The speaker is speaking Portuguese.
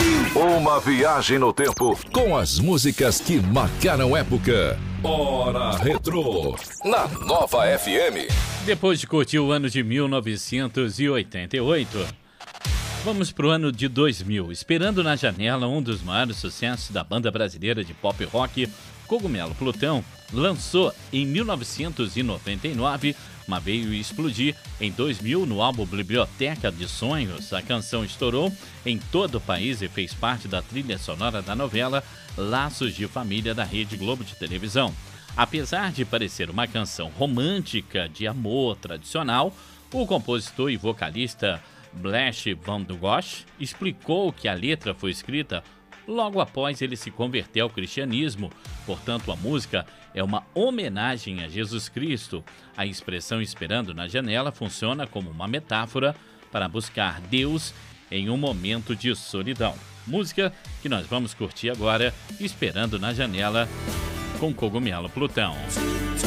Uma viagem no tempo com as músicas que marcaram época. Hora Retrô, na Nova FM. Depois de curtir o ano de 1988, vamos pro ano de 2000. Esperando na Janela, um dos maiores sucessos da banda brasileira de pop rock, Cogumelo Plutão, lançou em 1999, mas veio explodir em 2000 no álbum Biblioteca de Sonhos. A canção estourou em todo o país e fez parte da trilha sonora da novela Laços de Família da Rede Globo de televisão. Apesar de parecer uma canção romântica de amor tradicional, o compositor e vocalista Blash Van Du Gosh explicou que a letra foi escrita logo após ele se converter ao cristianismo. Portanto, a música é uma homenagem a Jesus Cristo. A expressão Esperando na Janela funciona como uma metáfora para buscar Deus em um momento de solidão. Música que nós vamos curtir agora, Esperando na Janela, com Cogumelo Plutão.